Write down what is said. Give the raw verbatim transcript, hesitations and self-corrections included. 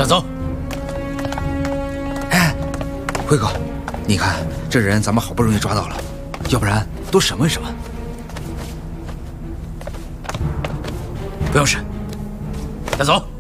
带走。 哎，辉哥，你看这人咱们好不容易抓到了，要不然多审问审问。 不用审，带走。